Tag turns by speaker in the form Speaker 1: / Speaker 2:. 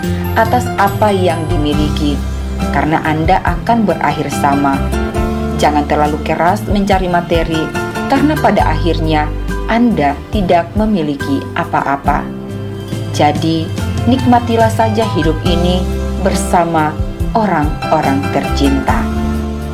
Speaker 1: atas apa yang dimiliki, karena Anda akan berakhir sama. Jangan terlalu keras mencari materi, karena pada akhirnya Anda tidak memiliki apa-apa. Jadi, nikmatilah saja hidup ini bersama orang-orang tercinta.